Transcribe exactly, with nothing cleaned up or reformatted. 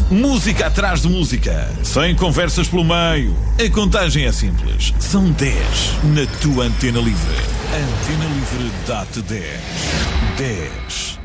Música atrás de música, sem conversas pelo meio. A contagem é simples. São dez na tua Antena Livre. Antena Livre dá-te dez. dez.